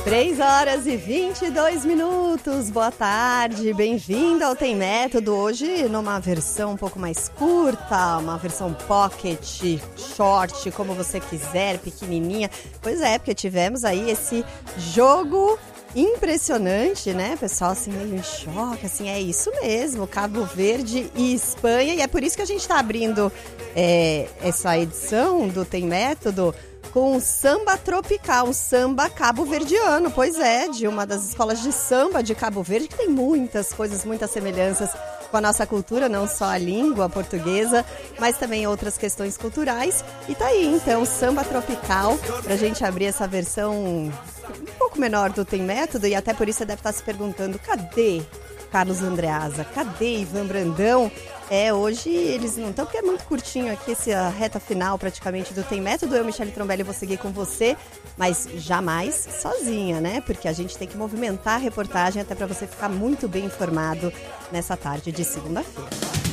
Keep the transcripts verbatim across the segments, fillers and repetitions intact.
três horas e vinte e dois minutos, boa tarde, bem-vindo ao Tem Método, hoje numa versão um pouco mais curta, uma versão pocket, short, como você quiser, pequenininha. Pois é, porque tivemos aí esse jogo impressionante, né, pessoal, assim, meio em choque, assim, é isso mesmo, Cabo Verde e Espanha, e é por isso que a gente está abrindo é, essa edição do Tem Método com um samba tropical, um samba cabo-verdiano, pois é, de uma das escolas de samba de Cabo Verde, que tem muitas coisas, muitas semelhanças com a nossa cultura, não só a língua portuguesa, mas também outras questões culturais. E tá aí, então, samba tropical, pra gente abrir essa versão um pouco menor do Tem Método, e até por isso você deve estar se perguntando, cadê Carlos Andreasa? Cadê Ivan Brandão? É, hoje eles não estão, porque é muito curtinho aqui, essa reta final praticamente do Tem Método. Eu, Michele Trombelli, vou seguir com você, mas jamais sozinha, né? Porque a gente tem que movimentar a reportagem até para você ficar muito bem informado nessa tarde de segunda-feira.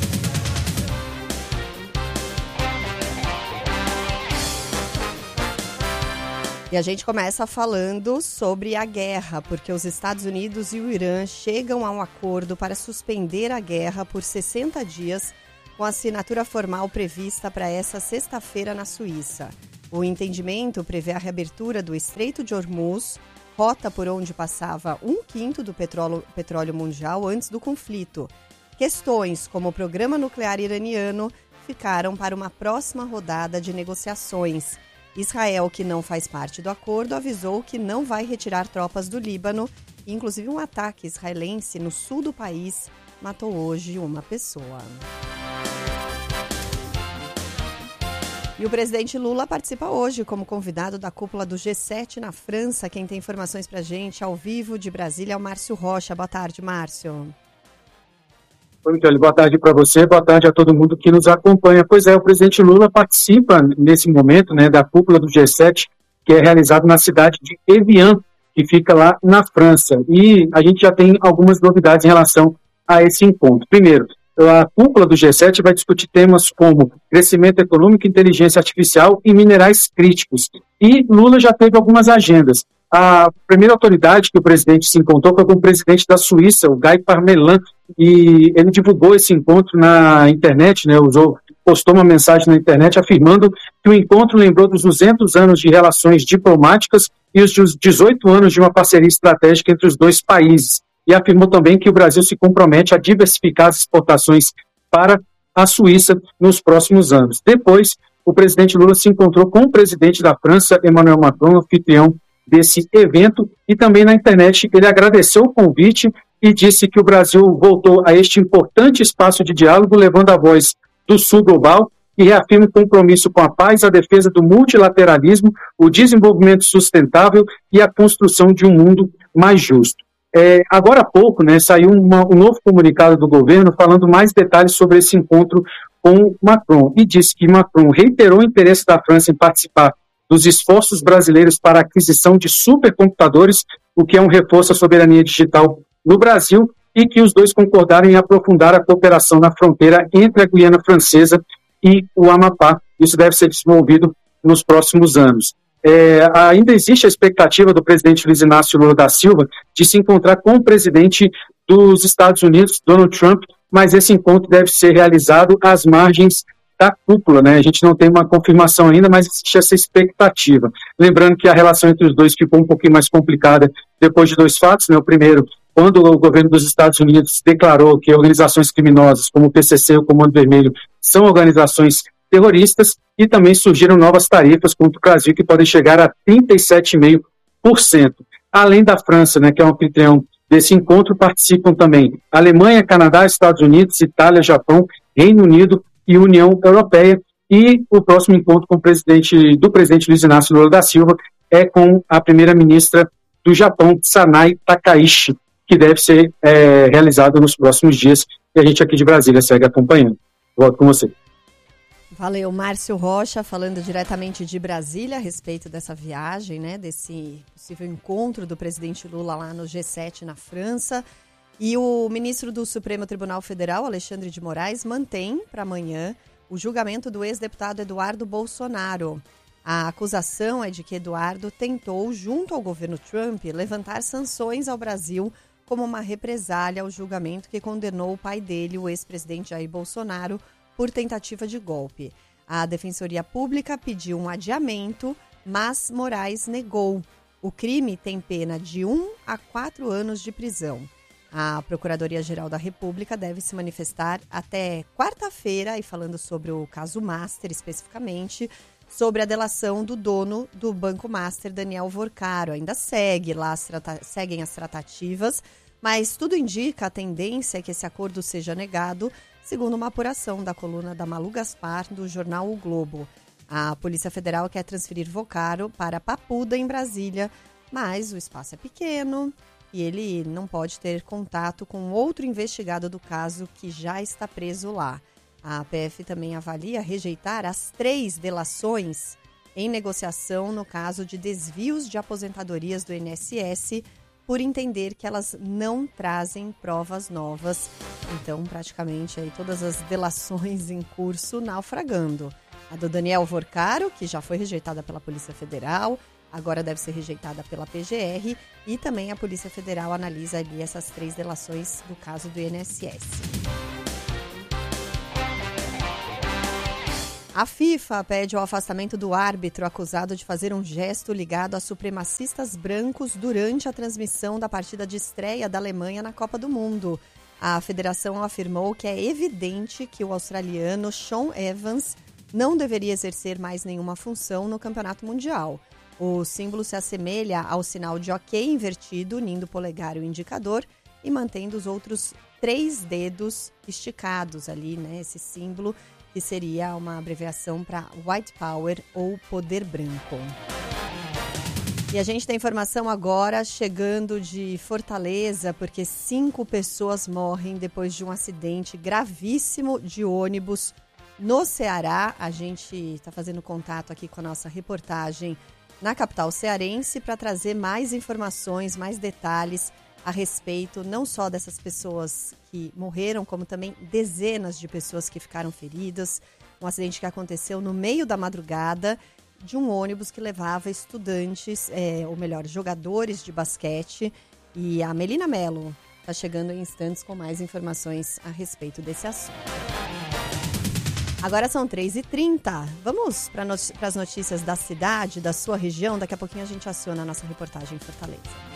E a gente começa falando sobre a guerra, porque os Estados Unidos e o Irã chegam a um acordo para suspender a guerra por sessenta dias, com a assinatura formal prevista para essa sexta-feira na Suíça. O entendimento prevê a reabertura do Estreito de Hormuz, rota por onde passava um quinto do petróleo, petróleo mundial antes do conflito. Questões como o programa nuclear iraniano ficaram para uma próxima rodada de negociações. Israel, que não faz parte do acordo, avisou que não vai retirar tropas do Líbano. Inclusive, um ataque israelense no sul do país matou hoje uma pessoa. E o presidente Lula participa hoje como convidado da cúpula do G sete na França. Quem tem informações pra gente ao vivo de Brasília é o Márcio Rocha. Boa tarde, Márcio. Oi, Michele, boa tarde para você, boa tarde a todo mundo que nos acompanha. Pois é, o presidente Lula participa nesse momento, né, da cúpula do G sete, que é realizado na cidade de Evian, que fica lá na França. E a gente já tem algumas novidades em relação a esse encontro. Primeiro, a cúpula do G sete vai discutir temas como crescimento econômico, inteligência artificial e minerais críticos. E Lula já teve algumas agendas. A primeira autoridade que o presidente se encontrou foi com o presidente da Suíça, o Guy Parmelin, e ele divulgou esse encontro na internet, né, usou, postou uma mensagem na internet afirmando que o encontro lembrou dos duzentos anos de relações diplomáticas e os dezoito anos de uma parceria estratégica entre os dois países. E afirmou também que o Brasil se compromete a diversificar as exportações para a Suíça nos próximos anos. Depois, o presidente Lula se encontrou com o presidente da França, Emmanuel Macron, anfitrião desse evento, e também na internet ele agradeceu o convite e disse que o Brasil voltou a este importante espaço de diálogo, levando a voz do Sul global, e reafirma o compromisso com a paz, a defesa do multilateralismo, o desenvolvimento sustentável e a construção de um mundo mais justo. É, agora há pouco, né, saiu uma, um novo comunicado do governo falando mais detalhes sobre esse encontro com Macron, e disse que Macron reiterou o interesse da França em participar dos esforços brasileiros para a aquisição de supercomputadores, o que é um reforço à soberania digital no Brasil, e que os dois concordaram em aprofundar a cooperação na fronteira entre a Guiana Francesa e o Amapá. Isso deve ser desenvolvido nos próximos anos. É, ainda existe a expectativa do presidente Luiz Inácio Lula da Silva de se encontrar com o presidente dos Estados Unidos, Donald Trump, mas esse encontro deve ser realizado às margens da cúpula, né? A gente não tem uma confirmação ainda, mas existe essa expectativa. Lembrando que a relação entre os dois ficou um pouquinho mais complicada depois de dois fatos, né? O primeiro, quando o governo dos Estados Unidos declarou que organizações criminosas como o P C C e o Comando Vermelho são organizações terroristas, e também surgiram novas tarifas contra o Brasil que podem chegar a trinta e sete vírgula cinco por cento. Além da França, né, que é um anfitrião desse encontro, participam também Alemanha, Canadá, Estados Unidos, Itália, Japão, Reino Unido e União Europeia. E o próximo encontro com o presidente, do presidente Luiz Inácio Lula da Silva é com a primeira-ministra do Japão, Sanai Takaichi, que deve ser é, realizado nos próximos dias, e a gente aqui de Brasília segue acompanhando. Volto com você. Valeu, Márcio Rocha, falando diretamente de Brasília a respeito dessa viagem, né, desse possível encontro do presidente Lula lá no G sete na França. E o ministro do Supremo Tribunal Federal, Alexandre de Moraes, mantém para amanhã o julgamento do ex-deputado Eduardo Bolsonaro. A acusação é de que Eduardo tentou, junto ao governo Trump, levantar sanções ao Brasil como uma represália ao julgamento que condenou o pai dele, o ex-presidente Jair Bolsonaro, por tentativa de golpe. A Defensoria Pública pediu um adiamento, mas Moraes negou. O crime tem pena de um a quatro anos de prisão. A Procuradoria-Geral da República deve se manifestar até quarta-feira, e falando sobre o caso Master especificamente, sobre a delação do dono do Banco Master, Daniel Vorcaro. Ainda segue lá, as trata- seguem as tratativas, mas tudo indica a tendência é que esse acordo seja negado, segundo uma apuração da coluna da Malu Gaspar, do jornal O Globo. A Polícia Federal quer transferir Vorcaro para Papuda, em Brasília, mas o espaço é pequeno e ele não pode ter contato com outro investigado do caso que já está preso lá. A P F também avalia rejeitar as três delações em negociação no caso de desvios de aposentadorias do I N S S, por entender que elas não trazem provas novas. Então, praticamente, aí, todas as delações em curso naufragando. A do Daniel Vorcaro, que já foi rejeitada pela Polícia Federal, agora deve ser rejeitada pela P G R, e também a Polícia Federal analisa ali essas três delações do caso do I N S S. A FIFA pede o afastamento do árbitro acusado de fazer um gesto ligado a supremacistas brancos durante a transmissão da partida de estreia da Alemanha na Copa do Mundo. A federação afirmou que é evidente que o australiano Sean Evans não deveria exercer mais nenhuma função no Campeonato Mundial. O símbolo se assemelha ao sinal de OK invertido, unindo o polegar e o indicador e mantendo os outros três dedos esticados ali, né? Esse símbolo que seria uma abreviação para White Power ou Poder Branco. E a gente tem informação agora chegando de Fortaleza, porque cinco pessoas morrem depois de um acidente gravíssimo de ônibus no Ceará. A gente está fazendo contato aqui com a nossa reportagem na capital cearense para trazer mais informações, mais detalhes a respeito não só dessas pessoas que morreram, como também dezenas de pessoas que ficaram feridas. Um acidente que aconteceu no meio da madrugada de um ônibus que levava estudantes, é, ou melhor, jogadores de basquete. E a Melina Mello está chegando em instantes com mais informações a respeito desse assunto. Agora são três e trinta. Vamos para as notícias da cidade, da sua região. Daqui a pouquinho a gente aciona a nossa reportagem em Fortaleza.